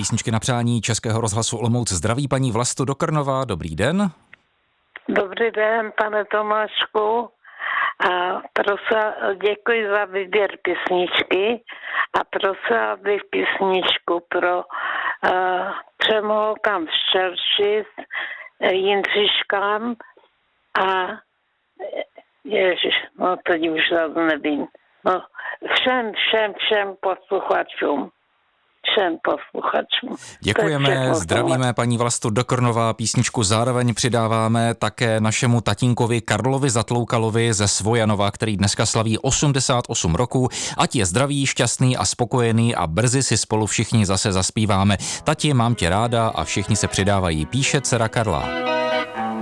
písničky na přání Českého rozhlasu Olomouc. Zdraví paní Vlasto Dokrnová, dobrý den. Dobrý den, pane Tomášku. A prosím, děkuji za výběr písničky a prosím bych písničku pro přemolkám v Šerši, Jindřiškám a ježiš, no teď už nevím. No, všem posluchačům. Děkujeme, zdravíme paní Vlasto Dokrnová. Písničku zároveň přidáváme také našemu tatínkovi Karlovi Zatloukalovi ze Svojanova, který dneska slaví 88 roků. Ať je zdravý, šťastný a spokojený a brzy si spolu všichni zase zaspíváme. Tati, mám tě ráda a všichni se přidávají, píše dcera Karla.